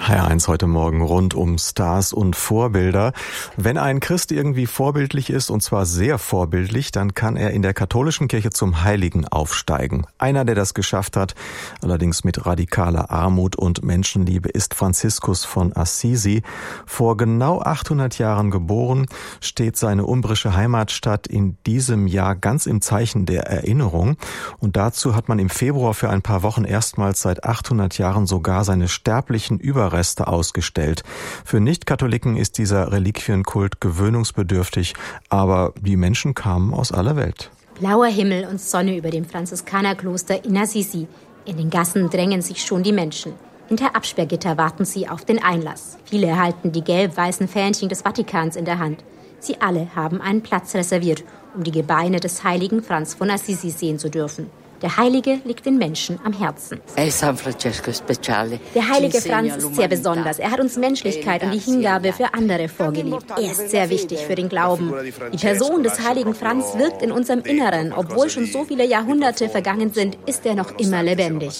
HR1 heute Morgen rund um Stars und Vorbilder. Wenn ein Christ irgendwie vorbildlich ist, und zwar sehr vorbildlich, dann kann er in der katholischen Kirche zum Heiligen aufsteigen. Einer, der das geschafft hat, allerdings mit radikaler Armut und Menschenliebe, ist Franziskus von Assisi. Vor genau 800 Jahren geboren, steht seine umbrische Heimatstadt in diesem Jahr ganz im Zeichen der Erinnerung. Und dazu hat man im Februar für ein paar Wochen erstmals seit 800 Jahren sogar seine sterblichen Überreste ausgestellt. Für Nicht-Katholiken ist dieser Reliquienkult gewöhnungsbedürftig, aber die Menschen kamen aus aller Welt. Blauer Himmel und Sonne über dem Franziskanerkloster in Assisi. In den Gassen drängen sich schon die Menschen. Hinter Absperrgitter warten sie auf den Einlass. Viele halten die gelb-weißen Fähnchen des Vatikans in der Hand. Sie alle haben einen Platz reserviert, um die Gebeine des heiligen Franz von Assisi sehen zu dürfen. Der Heilige liegt den Menschen am Herzen. Der heilige Franz ist sehr besonders. Er hat uns Menschlichkeit und die Hingabe für andere vorgelebt. Er ist sehr wichtig für den Glauben. Die Person des heiligen Franz wirkt in unserem Inneren. Obwohl schon so viele Jahrhunderte vergangen sind, ist er noch immer lebendig.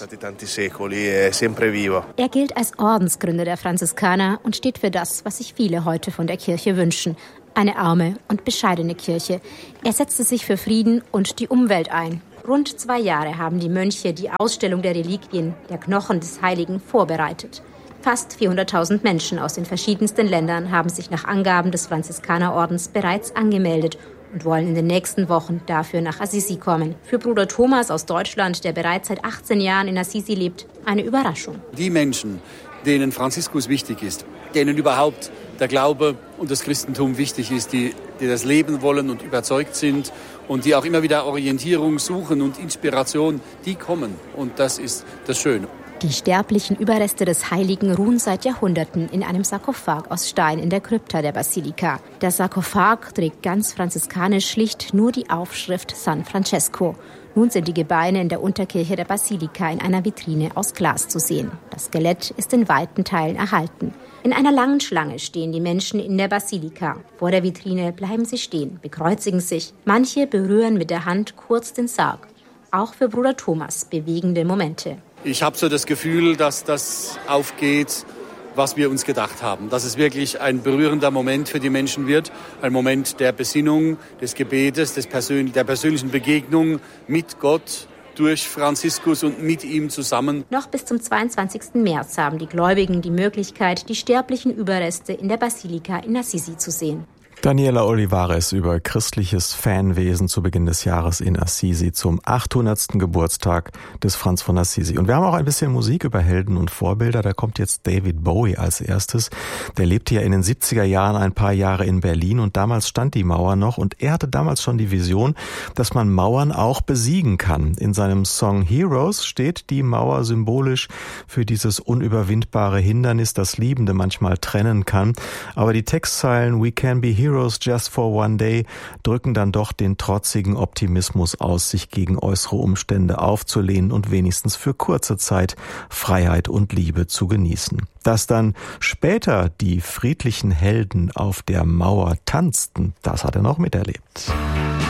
Er gilt als Ordensgründer der Franziskaner und steht für das, was sich viele heute von der Kirche wünschen. Eine arme und bescheidene Kirche. Er setzte sich für Frieden und die Umwelt ein. Rund 2 Jahre haben die Mönche die Ausstellung der Reliquien, der Knochen des Heiligen, vorbereitet. Fast 400.000 Menschen aus den verschiedensten Ländern haben sich nach Angaben des Franziskanerordens bereits angemeldet und wollen in den nächsten Wochen dafür nach Assisi kommen. Für Bruder Thomas aus Deutschland, der bereits seit 18 Jahren in Assisi lebt, eine Überraschung. Die Menschen, denen Franziskus wichtig ist, denen überhaupt der Glaube und das Christentum wichtig ist, die das leben wollen und überzeugt sind und die auch immer wieder Orientierung suchen und Inspiration, die kommen. Und das ist das Schöne. Die sterblichen Überreste des Heiligen ruhen seit Jahrhunderten in einem Sarkophag aus Stein in der Krypta der Basilika. Der Sarkophag trägt ganz franziskanisch schlicht nur die Aufschrift San Francesco. Nun sind die Gebeine in der Unterkirche der Basilika in einer Vitrine aus Glas zu sehen. Das Skelett ist in weiten Teilen erhalten. In einer langen Schlange stehen die Menschen in der Basilika. Vor der Vitrine bleiben sie stehen, bekreuzigen sich. Manche berühren mit der Hand kurz den Sarg. Auch für Bruder Thomas bewegende Momente. Ich habe so das Gefühl, dass das aufgeht, was wir uns gedacht haben. Dass es wirklich ein berührender Moment für die Menschen wird. Ein Moment der Besinnung, des Gebetes, der persönlichen Begegnung mit Gott durch Franziskus und mit ihm zusammen. Noch bis zum 22. März haben die Gläubigen die Möglichkeit, die sterblichen Überreste in der Basilika in Assisi zu sehen. Daniela Olivares über christliches Fanwesen zu Beginn des Jahres in Assisi zum 800. Geburtstag des Franz von Assisi. Und wir haben auch ein bisschen Musik über Helden und Vorbilder. Da kommt jetzt David Bowie als erstes. Der lebte ja in den 70er Jahren ein paar Jahre in Berlin und damals stand die Mauer noch und er hatte damals schon die Vision, dass man Mauern auch besiegen kann. In seinem Song Heroes steht die Mauer symbolisch für dieses unüberwindbare Hindernis, das Liebende manchmal trennen kann. Aber die Textzeilen We can be heroes just for one day drücken dann doch den trotzigen Optimismus aus, sich gegen äußere Umstände aufzulehnen und wenigstens für kurze Zeit Freiheit und Liebe zu genießen. Dass dann später die friedlichen Helden auf der Mauer tanzten, das hat er noch miterlebt.